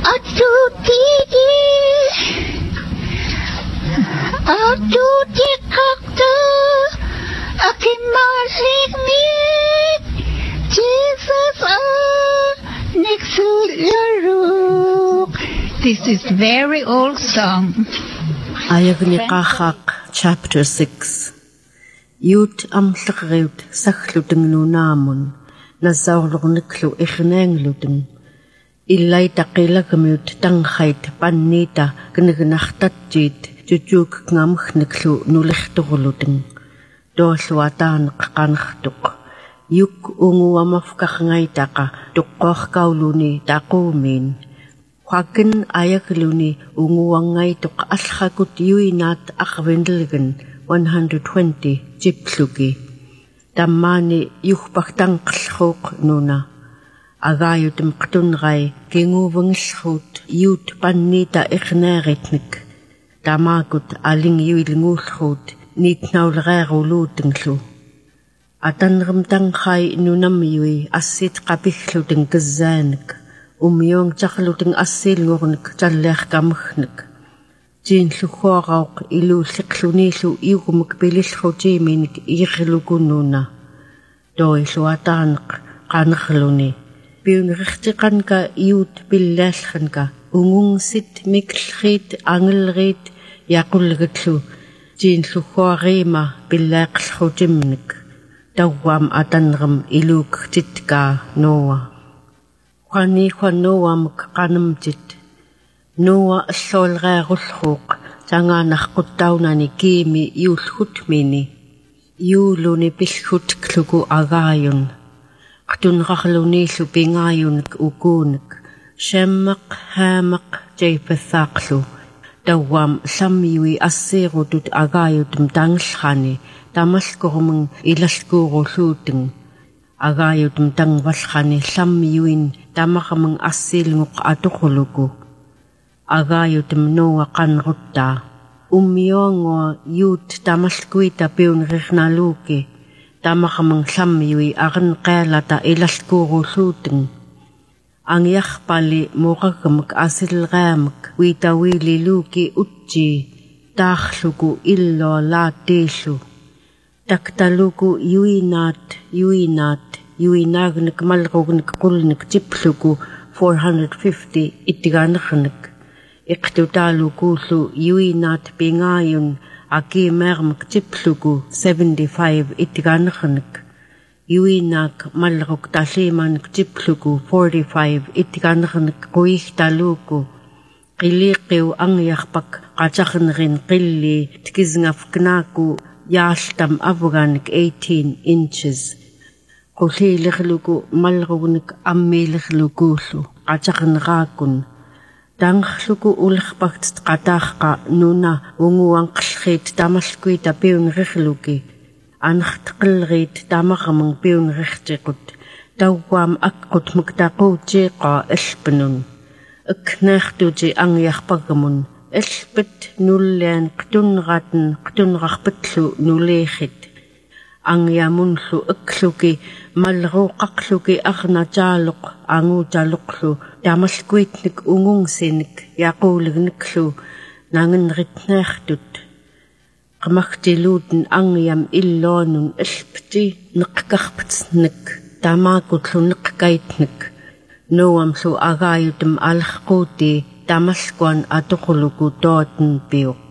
This is very old song. Ayagniqaqaq, chapter 6. Yut amllaqriut sakhlutingnunaamun, nasaurlurniklu ikhnaanglutun. Illai taqilagamiut tanghait pannita gnignartatjiit jujuk ngamkhniklu nulihturlutun. Doosluataaneq qanartuq. Yuk unguamafkaqngaitaqa tuqqorkauluni taquumiin. Quakin ayakluni unguangaituq alhakut yuinaat aqvindilgan 120 jipluki. Tammani yuhpaqtanqllhuuq nuna. Agayutim qtunray kinguvangillhuut yut pannita iqnaaritnik. Tamakut aling yuilnguulhuut niitnaulreeruluutinglu. Atanram tangkhay nunam yui assit qapihluten kazaanik. Umyong tsakluteng asil ngornik tsallerkamkhnik. Jin luhuarauq ilu liqlunilu iugumik pililhu jiminik iqlugununa. Doi luataaneq qanarluni. Piunrixtiqanka iut pillallanka ungungsit miklriit angelriit yaqulgitlu. Jin luhuarima pillaaqlhu jimnik. Tawam atanram iluk titka noa. Qani Noam qanamtit. Noa allolreerulhuuq tangaanarquttaunani kiimi iullhutmini. Iuluni pillhutkluku agaayun. Qtunrarluniillu pingaayunik ukuunik. Shammaq haamaq jaypathaaqlu. Tawam samyui assiirutut agaayutum tangllani tamalkurmung ilalkuurulluuting. Agayutum tangvallani samyuin tamarmang assilnguq atuquluku. Agayutum Noa qanruttaa. Umyongoa yut tamalkuita piunrirnaluuki. Tamarmang samyui arnqealata ilalkuurulluuting. Angyarpali muragamak asilraamak uitawililuuki utji. Taarluku illo laatiillu. Taktaluku yuinaagnik malrugnik qulnik tipluku 450 itigaanarnik. Iqtutaalukuullu yuinaat pingaayun akiimeermak tipluku 75 itigaanarnik. Yuinaak malruk taliimanik tipluku 45 itigaanarnik quihtaluku. Qiliqiu angyarpak qatsarnerin qilli tkisngafknaaku yaaltam afganik 18 inches. Qullilirluku malrugnik ammilirlukuullu qatsarneraakun. Tangluku ulirpakt qataaqqa nuna unguanqllriit tamalkuita piunrirluki. Anartqilriit tamarmang piunrirtiqut. Tawam akkut muktaquutiqa elpnun. Ikneertuti angyarpagamun. Elpet nullian qtunrarpetlu nuleekhit. Angyamunlu ikluki malruqaqluki arnataaluq anguutaluqlu tamalkuitnik ungungsinik yaquuligniklu nangenritneertut. Qamaqtiluuten angyam illoonun elpti neqqarpetsnik tamakutlu neqqaitnik. Noamlu agaayutum alaqquuti tamalkuan atuquluku tooten piuq.